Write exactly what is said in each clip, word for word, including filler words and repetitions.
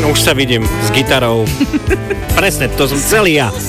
Už sa vidím s gitarou. Presne, to som celý ja.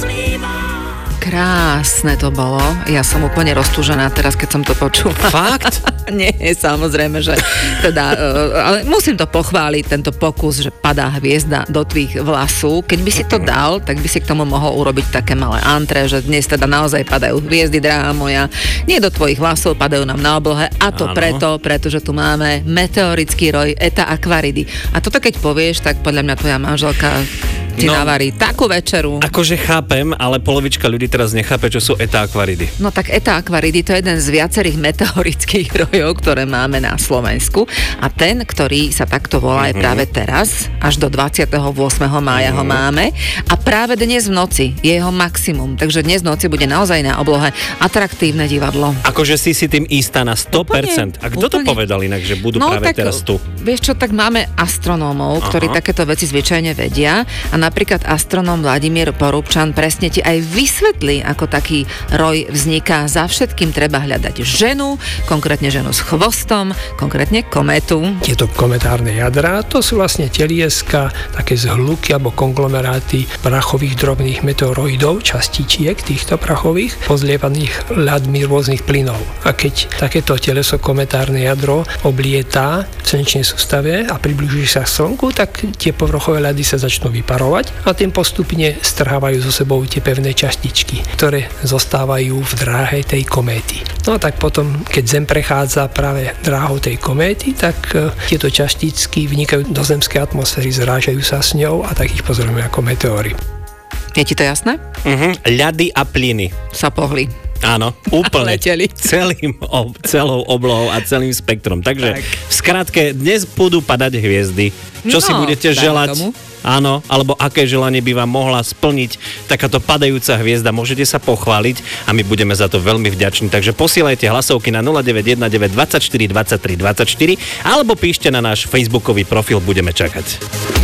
Krásne to bolo. Ja som úplne roztúžená teraz, keď som to počula. Fakt? Nie, samozrejme, že teda, ale musím to pochváliť, tento pokus, že padá hviezda do tvých vlasov. Keď by si to dal, tak by si k tomu mohol urobiť také malé antré, že dnes teda naozaj padajú hviezdy, drahá moja. Nie do tvojich vlasov, padajú nám na oblohe. A to Áno. preto, pretože tu máme meteorický roj Eta Aquaridy. A toto keď povieš, tak podľa mňa tvoja manželka ti no, navarí takú večeru. Akože chápem, ale polovička ľudí teraz nechápe, čo sú Eta Aquaridy. No tak Eta Aquaridy to je jeden z viacerých meteorických rojov, ktoré máme na Slovensku. A ten, ktorý sa takto volá, mm-hmm. je práve teraz, až do dvadsiateho ôsmeho mája mm-hmm. ho máme. A práve dnes v noci je jeho maximum. Takže dnes v noci bude naozaj na oblohe atraktívne divadlo. Akože si si tým istá na sto percent. Úplne, a kto úplne. to povedal inak, že budú no, práve tak, teraz tu? Vieš čo, tak máme astronómov, ktorí Aha. takéto veci zvyčajne vedia. A napríklad astronóm Vladimír Porúbčan presne ti aj vysvetlí, ako taký roj vzniká. Za všetkým treba hľadať ženu, konkrétne ženu s chvostom, konkrétne kométu. Tieto kometárne jadrá, to sú vlastne telieska, také zhluky alebo konglomeráty prachových drobných meteoroidov, častičiek týchto prachových, pozlievaných ľadmi rôznych plynov. A keď takéto teleso kometárne jadro oblietá v slnečnej sústave a približí sa k Slnku, tak tie povrchové ľady sa začnú vyparovať a tým postupne strhávajú so sebou tie pevné častičky, ktoré zostávajú v dráhe tej kométy. No a tak potom, keď Zem prechádza práve dráhou tej kométy, tak uh, tieto častičky vnikajú do zemskej atmosféry, zrážajú sa s ňou a tak ich pozorujeme ako meteóry. Je ti to jasné? Uh-huh. Ľady a plyny sa pohli. Áno, úplne. Celým, ob, celou oblohou a celým spektrom. Takže tak. v skratke, dnes budú padať hviezdy. Čo no, si budete želať? Tomu. Áno, alebo aké želanie by vám mohla splniť takáto padajúca hviezda. Môžete sa pochváliť a my budeme za to veľmi vďační. Takže posielajte hlasovky na nula deväť jeden deväť dvadsaťštyri dvadsaťtri dvadsaťštyri alebo píšte na náš facebookový profil, budeme čakať.